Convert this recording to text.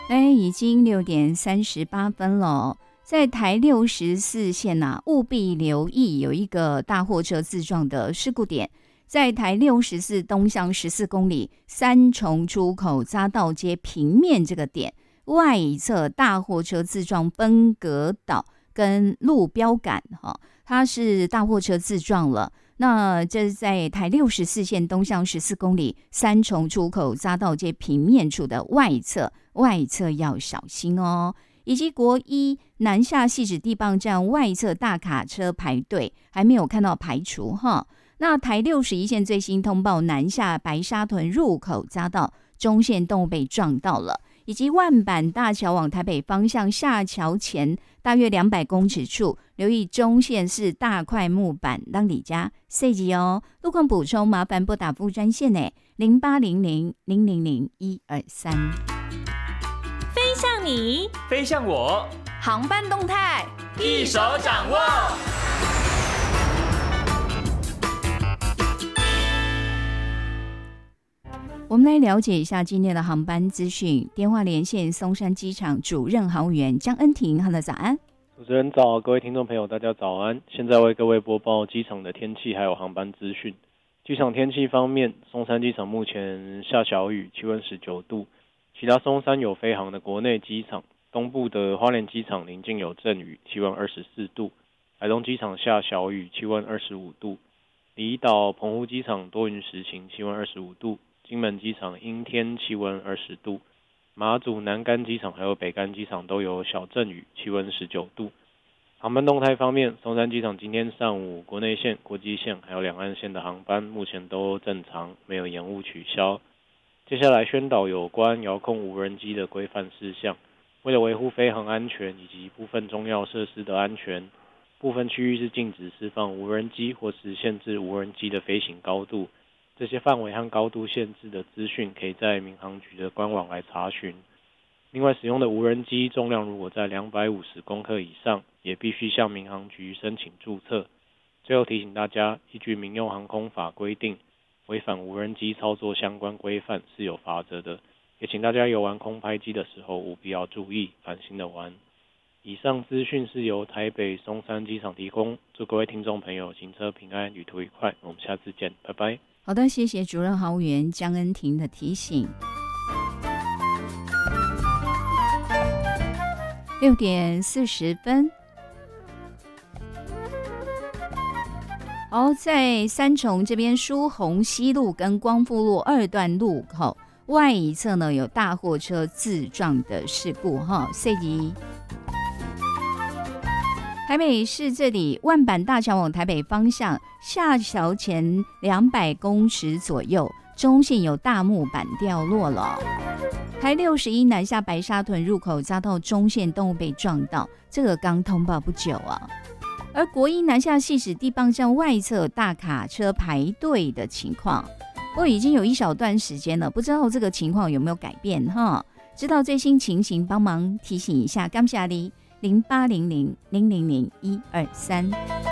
已经6:38了。在台64线务必留意有一个大货车自撞的事故点，在台64东向14公里三重出口匝道街平面这个点外侧大货车自撞分隔岛跟路标杆，它是大货车自撞了。那这是在台64线东向14公里三重出口匝道街平面处的外侧要小心哦。以及国一南下汐止地磅站外侧大卡车排队还没有看到排除哈。那台61线最新通报南下白沙屯入口匝道中线动物被撞到了，以及万板大桥往台北方向下桥前大约200公尺处留意中线是大块木板让你家细节哦。路况补充麻烦拨打服务专线0800000123。 飞向你， 飞向我， 航班动态一手掌握。 我们来了解一下今天的航班资讯。电话连线松山机场主任航务员江恩婷，哈喽，早安。 主持人早，各位听众朋友大家早安。现在为各位播报机场的天气还有航班资讯。机场天气方面，松山机场目前下小雨，气温19度。其他松山有飞航的国内机场，东部的花莲机场临近有阵雨，气温24度；台东机场下小雨，气温25度；离岛澎湖机场多云时晴，气温25度；金门机场阴天，气温20度；马祖南竿机场还有北竿机场都有小阵雨，气温19度。航班动态方面，松山机场今天上午国内线、国际线还有两岸线的航班目前都正常，没有延误取消。接下来宣导有关遥控无人机的规范事项。为了维护飞航安全以及部分重要设施的安全，部分区域是禁止释放无人机或是限制无人机的飞行高度。这些范围和高度限制的资讯可以在民航局的官网来查询。另外，使用的无人机重量如果在250公克以上，也必须向民航局申请注册。最后提醒大家，依据民用航空法规定，违反无人机操作相关规范是有罚则的，也请大家游玩空拍机的时候务必要注意，安心的玩。以上资讯是由台北松山机场提供，祝各位听众朋友行车平安，旅途愉快，我们下次见，拜拜。 好的，谢谢主任航务员江恩婷的提醒。6:40。在三重这边疏洪西路跟光复路2段路口外一侧呢，有大货车自撞的事故哈。台北市这里万板大桥往台北方向下桥前200公尺左右，中线有大木板掉落了。台61南下白沙屯入口匝道中线动物被撞到，这个刚通报不久啊。而国一南下汐止地磅站外侧大卡车排队的情况，不过已经有一小段时间了，不知道这个情况有没有改变哈？知道最新情形帮忙提醒一下，感谢你0800000123。